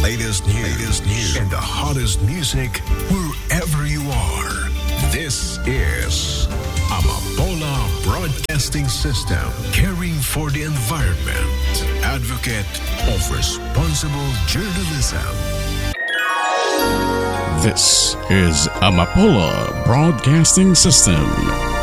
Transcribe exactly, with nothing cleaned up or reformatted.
latest news, latest news and the hottest music wherever you are. This is Amapola Broadcasting System, caring for the environment, advocate of responsible journalism. This is Amapola Broadcasting System,